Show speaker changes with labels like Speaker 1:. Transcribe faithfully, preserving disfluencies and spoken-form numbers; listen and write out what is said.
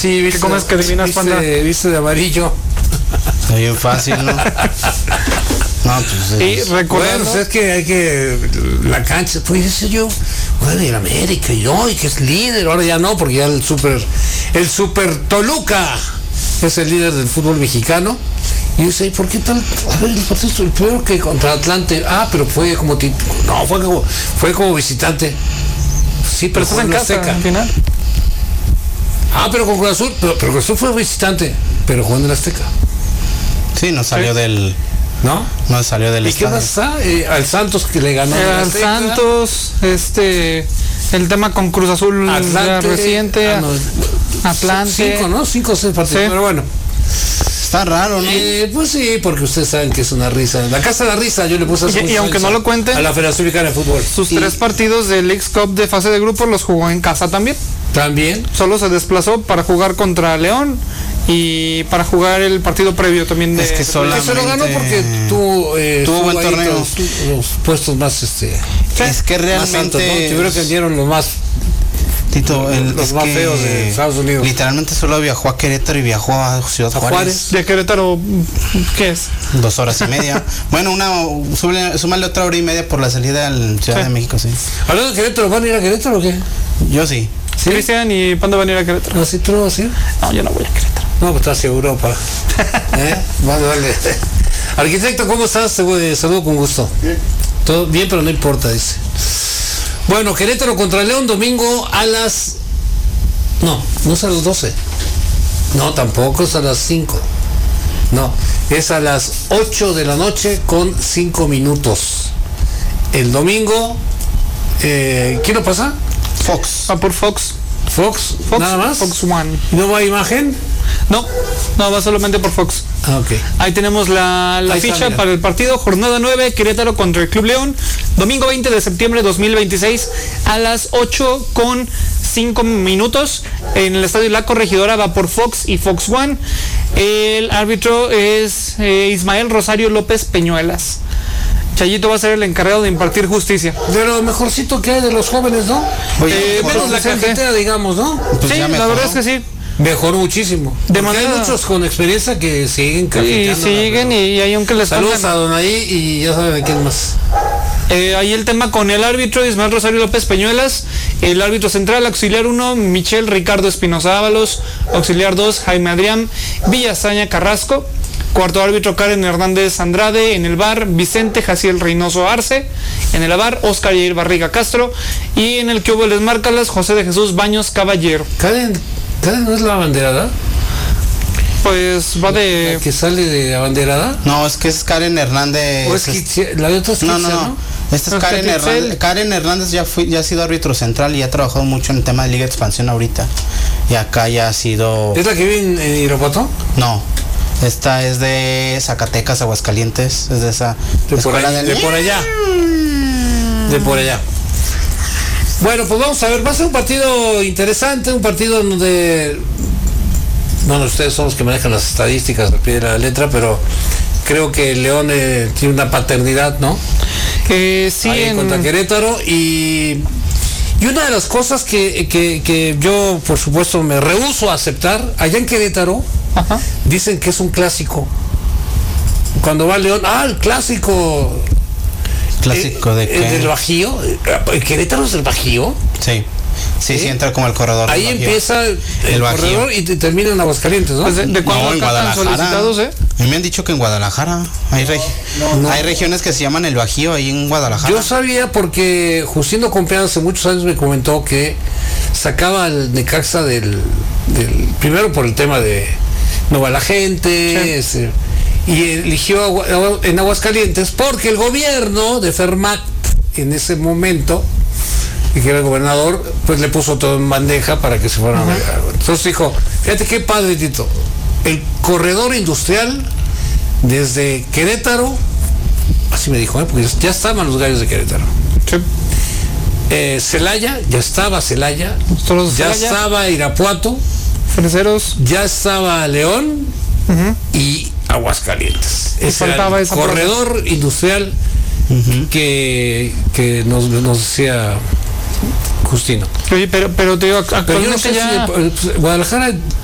Speaker 1: Sí, viste.
Speaker 2: ¿Cómo es que adivinas,
Speaker 1: viste,
Speaker 2: Panda?
Speaker 1: Viste de amarillo.
Speaker 3: Está bien fácil, ¿no? No, pues.
Speaker 2: Y
Speaker 3: es-
Speaker 2: recordando,
Speaker 1: Bueno, pues es que hay que. La cancha, pues dice yo, bueno, y el América, y no, y que es líder, ahora ya no, porque ya el super. El super Toluca es el líder del fútbol mexicano. Y dice, ¿por qué tal? A ver, el partido el peor que contra Atlante. Ah, pero fue como tit- no, fue como, fue como visitante. Sí,
Speaker 2: pero
Speaker 1: pero
Speaker 2: estás
Speaker 1: fue
Speaker 2: en
Speaker 1: la
Speaker 2: casa
Speaker 1: Azteca.
Speaker 2: al final.
Speaker 1: Ah, pero con Cruz Azul, pero, pero Cruz Azul fue visitante, pero jugó en el Azteca,
Speaker 3: Sí, no salió del.
Speaker 1: ¿no?
Speaker 3: No salió del
Speaker 1: ¿Y qué
Speaker 3: estadio.
Speaker 1: más está? Eh, al Santos que le ganó
Speaker 2: Eh,
Speaker 1: en el
Speaker 2: al
Speaker 1: Azteca.
Speaker 2: Santos, este, el tema con Cruz Azul ya
Speaker 1: Atlante,
Speaker 2: reciente,
Speaker 1: ah, no,
Speaker 2: Atlante.
Speaker 1: Cinco, ¿no? Cinco o seis partidos,
Speaker 2: Sí.
Speaker 1: pero bueno.
Speaker 3: Está raro, ¿no?
Speaker 1: Eh, pues sí, porque ustedes saben que es una risa. La casa de la risa, yo le puse hace
Speaker 2: Y- y
Speaker 1: muchos
Speaker 2: aunque
Speaker 1: años
Speaker 2: no
Speaker 1: a-
Speaker 2: lo cuenten,
Speaker 1: a la Federación Mexicana de Fútbol.
Speaker 2: Sus
Speaker 1: Y
Speaker 2: tres partidos del Leagues Cup de fase de grupos los jugó en casa también.
Speaker 1: también.
Speaker 2: Solo se desplazó para jugar contra León y para jugar el partido previo también de...
Speaker 3: Es que
Speaker 1: Que se lo ganó
Speaker 3: Solamente-
Speaker 1: porque tuvo, eh,
Speaker 3: Tuvo buen
Speaker 1: ahí
Speaker 3: torneo.
Speaker 1: Los, los puestos más este
Speaker 3: Es que
Speaker 1: más altos, ¿no?
Speaker 3: realmente.
Speaker 1: Yo creo que dieron los más
Speaker 3: Tito, el,
Speaker 1: los
Speaker 3: es
Speaker 1: más
Speaker 3: que
Speaker 1: feos de Estados Unidos.
Speaker 3: Literalmente solo viajó a Querétaro y viajó a Ciudad
Speaker 1: A
Speaker 3: Juárez.
Speaker 1: Juárez.
Speaker 2: De Querétaro, ¿qué es?
Speaker 3: Dos horas y media. Bueno, una, súmale, súmale otra hora y media por la salida al Ciudad
Speaker 2: Sí.
Speaker 3: de México, sí.
Speaker 1: Hablando de Querétaro, ¿van a ir a Querétaro o qué?
Speaker 3: Yo sí.
Speaker 1: ¿Sí?
Speaker 2: Cristian y ¿cuándo van a ir a Querétaro?
Speaker 1: ¿Así tú no vas a ir?
Speaker 2: No, yo no voy a Querétaro.
Speaker 1: No, pues estás en Europa. ¿Eh? Vale, vale. Arquitecto, ¿cómo estás? Te saludo con gusto.
Speaker 4: Bien.
Speaker 1: Todo bien, pero no importa, dice. Bueno, Querétaro contra León, domingo a las... No, no es a las doce. No, tampoco es a las cinco. No, es a las ocho de la noche con cinco minutos. El domingo... Eh, ¿Quién lo pasa?
Speaker 3: Fox.
Speaker 2: Va por Fox.
Speaker 1: Fox,
Speaker 2: Fox,
Speaker 1: nada más.
Speaker 2: Fox One.
Speaker 1: ¿No va a imagen?
Speaker 2: No, no, va solamente por Fox.
Speaker 1: Ah, ok.
Speaker 2: Ahí tenemos la, la
Speaker 1: Ahí está,
Speaker 2: ficha
Speaker 1: mira.
Speaker 2: para el partido, jornada nueve, Querétaro contra el Club León, domingo veinte de septiembre de dos mil veintiséis a las ocho con cinco minutos en el Estadio La Corregidora. Va por Fox y Fox One. El árbitro es eh, Ismael Rosario López Peñuelas. Chayito va a ser el encargado de impartir justicia.
Speaker 1: De lo mejorcito que hay de los jóvenes, ¿no?
Speaker 2: Oye,
Speaker 1: Eh, menos la
Speaker 2: presente.
Speaker 1: cajetera, digamos, ¿no?
Speaker 3: Pues
Speaker 2: sí,
Speaker 3: ya
Speaker 2: la
Speaker 3: mejoró.
Speaker 2: verdad es que sí.
Speaker 1: Mejoró muchísimo.
Speaker 2: De
Speaker 1: Porque
Speaker 2: manera-
Speaker 1: hay muchos con experiencia que siguen
Speaker 2: Y
Speaker 1: cajeteando.
Speaker 2: siguen y, y hay aunque les
Speaker 1: Saludos
Speaker 2: faltan.
Speaker 1: a Donaí y ya saben de quién más.
Speaker 2: Eh, ahí el tema con el árbitro Ismael Rosario López Peñuelas, el árbitro central, auxiliar uno, Michel Ricardo Espinoza Ábalos, auxiliar dos, Jaime Adrián Villazaña Carrasco, cuarto árbitro Karen Hernández Andrade, en el bar Vicente Jaciel Reynoso Arce, en el bar Oscar Yair Barriga Castro y en el que hubo les márcalas José de Jesús Baños Caballero.
Speaker 1: Karen, Karen no es la abanderada,
Speaker 2: Pues va de...
Speaker 1: la que sale de abanderada.
Speaker 3: No, es que es Karen Hernández.
Speaker 1: O es que la de otra es
Speaker 3: No, no,
Speaker 1: Kitzel,
Speaker 3: no. Esta es
Speaker 2: Es
Speaker 3: Karen
Speaker 2: Kitzel.
Speaker 3: Hernández. Karen Hernández ya, fui, ya ha sido árbitro central y ha trabajado mucho en el tema de Liga de Expansión ahorita. Y acá ya ha sido...
Speaker 1: ¿Es la que vive en, en Irapuato?
Speaker 3: No. Esta es de Zacatecas, Aguascalientes. Es de esa
Speaker 1: De por,
Speaker 3: escuela
Speaker 1: ahí-
Speaker 3: del-
Speaker 1: de por allá. De por allá. Bueno, pues vamos a ver, va a ser un partido interesante, un partido donde, bueno, ustedes son los que manejan las estadísticas al pie de la letra, pero creo que el León eh, tiene una paternidad, ¿no?
Speaker 2: Eh, sí,
Speaker 1: Ahí
Speaker 2: en-
Speaker 1: contra Querétaro y, y una de las cosas que, que, que yo, por supuesto, me rehúso a aceptar, allá en Querétaro,
Speaker 2: Ajá.
Speaker 1: dicen que es un clásico. Cuando va León, ah, el clásico.
Speaker 3: ¿Clásico
Speaker 1: Eh,
Speaker 3: de
Speaker 1: ¿El
Speaker 3: qué?
Speaker 1: del Bajío? ¿El Querétaro es el Bajío?
Speaker 3: Sí. Sí, sí, entra como el corredor.
Speaker 1: Ahí
Speaker 3: del Bajío.
Speaker 1: empieza el,
Speaker 3: El Bajío.
Speaker 1: corredor y te- termina en Aguascalientes, ¿no?
Speaker 2: Pues de, de cuando
Speaker 3: No, en
Speaker 2: acá tan
Speaker 3: Guadalajara.
Speaker 2: solicitados, ¿eh?
Speaker 3: A mí me han dicho que en Guadalajara. Hay, regi-
Speaker 1: no.
Speaker 3: hay regiones que se llaman el Bajío ahí en Guadalajara.
Speaker 1: Yo sabía porque Justino Compeán hace muchos años me comentó que sacaba al Necaxa del, del primero por el tema de no va la gente,
Speaker 2: Sí.
Speaker 1: ese, y eligió Agua- Agua- en Aguascalientes porque el gobierno de Fermat en ese momento, y que era el gobernador, pues le puso todo en bandeja para que se fueran a ver. Entonces dijo, fíjate qué padre, Tito, el corredor industrial desde Querétaro, así me dijo, ¿eh? Porque ya estaban los gallos de Querétaro.
Speaker 2: Sí.
Speaker 1: Eh, Celaya, ya estaba Celaya,
Speaker 2: Todos
Speaker 1: ya
Speaker 2: Celaya.
Speaker 1: estaba Irapuato,
Speaker 2: Freseros.
Speaker 1: ya estaba León
Speaker 2: Ujú.
Speaker 1: y Aguascalientes.
Speaker 2: Y
Speaker 1: Ese era
Speaker 2: faltaba
Speaker 1: el
Speaker 2: esa
Speaker 1: corredor industrial que, que nos, nos decía Justino.
Speaker 2: Oye, pero, pero te digo,
Speaker 1: Pero yo no
Speaker 2: actualmente
Speaker 1: sé
Speaker 2: ya...
Speaker 1: si eh, pues, Guadalajara